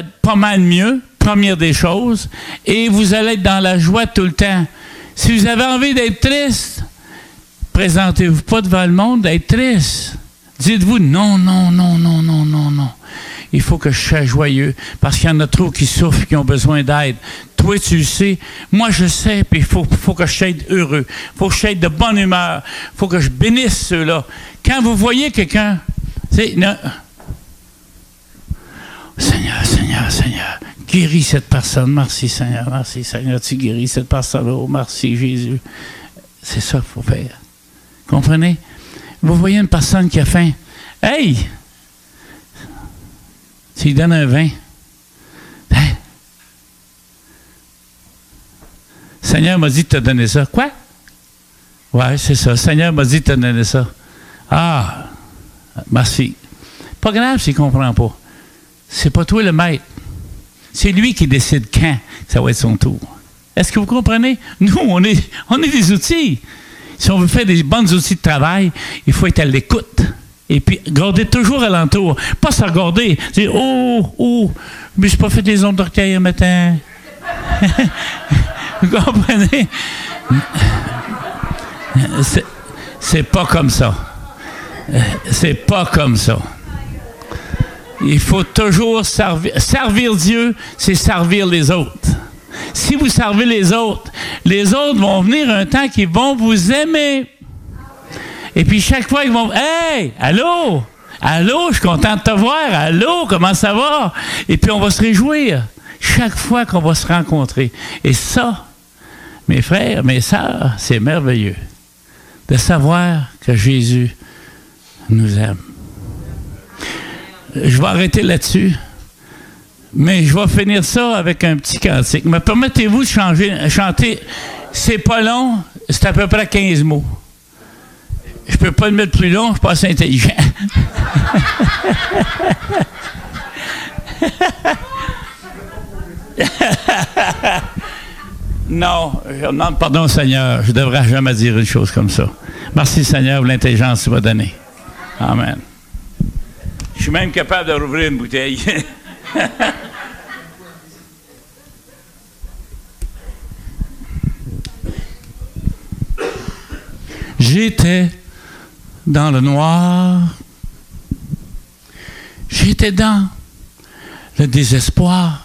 être pas mal mieux, première des choses, et vous allez être dans la joie tout le temps. Si vous avez envie d'être triste, présentez-vous pas devant le monde d'être triste. Dites-vous non, non, non, non, non, non, non. Il faut que je sois joyeux, parce qu'il y en a trop qui souffrent, qui ont besoin d'aide. Toi, tu le sais. Moi, je sais, puis il faut que je sois heureux. Il faut que je sois de bonne humeur. Il faut que je bénisse ceux-là. Quand vous voyez quelqu'un, c'est... Seigneur, Seigneur, Seigneur, guéris cette personne. Merci, Seigneur, tu guéris cette personne. Oh, merci, Jésus. C'est ça qu'il faut faire. Comprenez? Vous voyez une personne qui a faim. Hey! Tu lui donnes un vin. Hey! Seigneur m'a dit de te donner ça. Quoi? Ouais, c'est ça. Seigneur m'a dit de te donner ça. Ah! Merci. Pas grave s'il ne comprend pas. C'est pas toi le maître. C'est lui qui décide quand ça va être son tour. Est-ce que vous comprenez? Nous, on est des outils. Si on veut faire des bons outils de travail, il faut être à l'écoute. Et puis, garder toujours alentour. Pas se regarder. Dire, oh, mais je n'ai pas fait les ondes d'orteil un matin. Vous comprenez? C'est pas comme ça. C'est pas comme ça. Il faut toujours servir. Servir Dieu, c'est servir les autres. Si vous servez les autres vont venir un temps qu'ils vont vous aimer. Et puis chaque fois, ils vont... Hey! Allô? Allô? Je suis content de te voir. Allô? Comment ça va? Et puis on va se réjouir chaque fois qu'on va se rencontrer. Et ça, mes frères, mes sœurs, c'est merveilleux de savoir que Jésus nous aime. Je vais arrêter là-dessus, mais je vais finir ça avec un petit cantique. Me permettez-vous de chanter? C'est pas long, c'est à peu près 15 mots. Je peux pas le mettre plus long, je suis pas assez intelligent. Non, je demande pardon au Seigneur, je ne devrais jamais dire une chose comme ça. Merci Seigneur pour l'intelligence que tu m'as donnée. Amen. Je suis même capable de rouvrir une bouteille. J'étais dans le noir. J'étais dans le désespoir.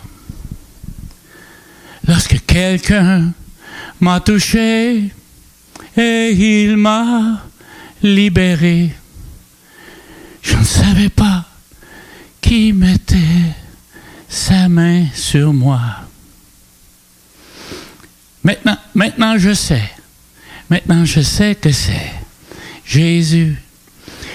Lorsque quelqu'un m'a touché et il m'a libéré. Je ne savais pas qui mettait sa main sur moi. Maintenant je sais. Maintenant je sais que c'est Jésus